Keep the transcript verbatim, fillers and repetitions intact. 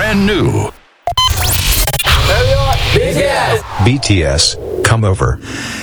brand new. B T S. B T S, Come Over.